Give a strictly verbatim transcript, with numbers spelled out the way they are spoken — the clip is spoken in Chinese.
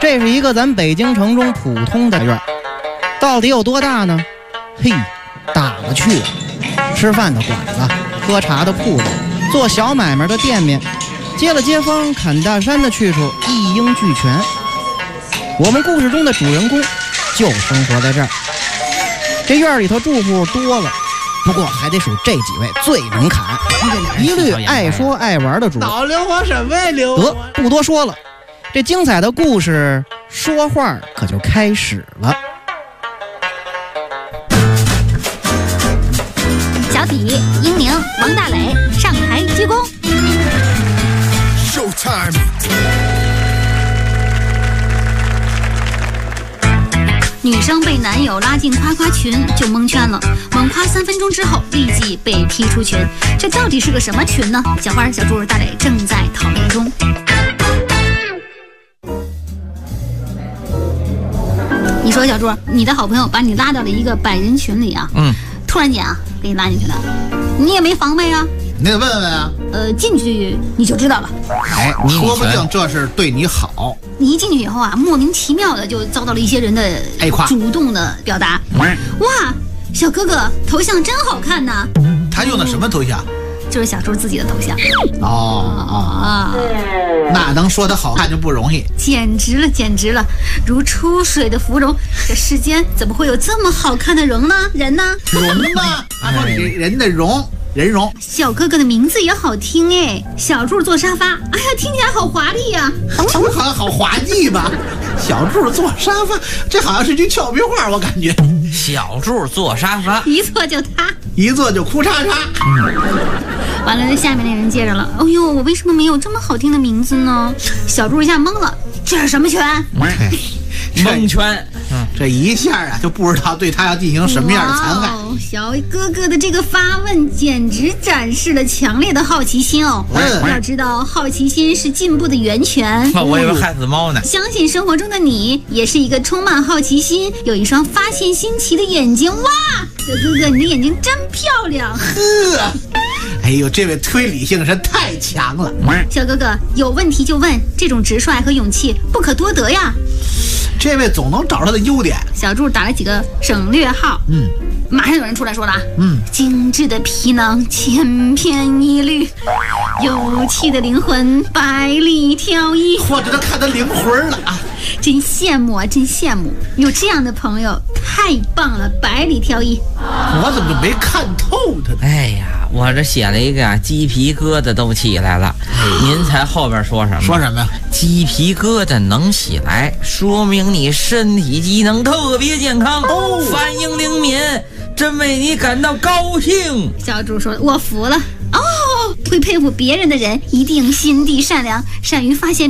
这是一个咱北京城中普通的院，到底有多大呢？嘿，大了去了，吃饭的馆子，喝茶的铺子，做小买卖的店面，接了街坊砍大山的去处，一应俱全。我们故事中的主人公就生活在这儿。这院里头住户多了，不过还得数这几位最能砍，一律爱说爱玩的主。 老刘我什么呀刘？ 得，不多说了，这精彩的故事说话可就开始了。 小痞、英宁、王大磊上台鞠躬。 Showtime。 女生被男友拉进夸夸群就蒙圈了，猛夸三分钟之后立即被踢出群，这到底是个什么群呢？小花、小猪、大磊正在讨论中。你说小猪，你的好朋友把你拉到了一个百人群里啊，嗯，突然间啊给你拉进去了，你也没防备啊， 你得问问啊， 呃，进去你就知道了。 哎，说不定这是对你好。 你一进去以后啊，莫名其妙的就遭到了一些人的主动的表达。哇，小哥哥头像真好看呐！ 他用的什么头像？ 就是小猪自己的头像。 哦哦，那能说他好看就不容易， 简直了，简直了，如出水的芙蓉。这世间怎么会有这么好看的容呢？人呢？ 容呢？按说你人的容。人容。 小哥哥的名字也好听哎，小柱坐沙发，哎呀，听起来好华丽呀、 啊！好像好滑稽吧？小柱坐沙发，这好像是句俏皮话，我感觉。 小柱坐沙发， 一坐就他， 一坐就哭嚓嚓。 嗯，完了，下面那人接着了。哎呦，我为什么没有这么好听的名字呢？小柱一下懵了，这是什么圈？ 蒙圈。 嗯，这一下啊，就不知道对他要进行什么样的残害。 小哥哥的这个发问简直展示了强烈的好奇心哦。嗯，要知道好奇心是进步的源泉。 我以为害死猫呢。 相信生活中的你也是一个充满好奇心、有一双发现新奇的眼睛。哇，小哥哥，你的眼睛真漂亮。 呵。哎呦，这位推理性是太强了。 小哥哥，有问题就问，这种直率和勇气不可多得呀。 这位总能找到他的优点。 小柱打了几个省略号，嗯，马上有人出来说了，嗯，精致的皮囊千篇一律，有气的灵魂百里挑一。 我这都看他灵魂了啊！ 真羡慕啊，真羡慕，有这样的朋友太棒了，百里挑一。 我怎么就没看透他呢？ 哎呀，我这写了一个鸡皮疙瘩都起来了。您猜后边说什么？ 说什么呀？ 鸡皮疙瘩能起来，说明你身体机能特别健康，哦，反应灵敏，真为你感到高兴。 小猪说：“我服了。”哦，会佩服别人的人一定心地善良，善于发现